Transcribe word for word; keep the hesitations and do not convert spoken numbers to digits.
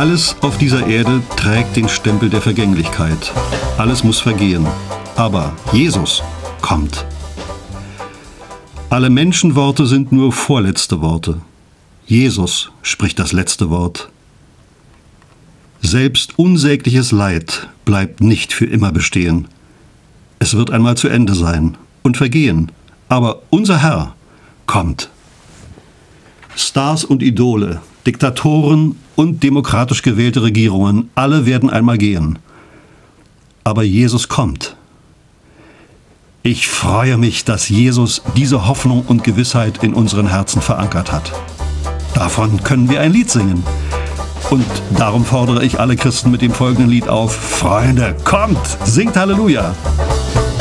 Alles auf dieser Erde trägt den Stempel der Vergänglichkeit. Alles muss vergehen. Aber Jesus kommt. Alle Menschenworte sind nur vorletzte Worte. Jesus spricht das letzte Wort. Selbst unsägliches Leid bleibt nicht für immer bestehen. Es wird einmal zu Ende sein und vergehen. Aber unser Herr kommt. Stars und Idole, Diktatoren und demokratisch gewählte Regierungen, alle werden einmal gehen. Aber Jesus kommt. Ich freue mich, dass Jesus diese Hoffnung und Gewissheit in unseren Herzen verankert hat. Davon können wir ein Lied singen. Und darum fordere ich alle Christen mit dem folgenden Lied auf: Freunde, kommt, singt Halleluja!